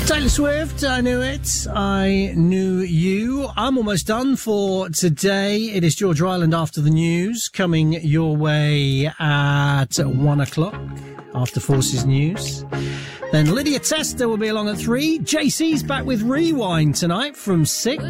Taylor Swift, I Knew It, I Knew You. I'm almost done for today. It is George Ryland after the news, coming your way at 1 o'clock after Forces News. Then Lydia Tester will be along at 3. JC's back with Rewind tonight from 6.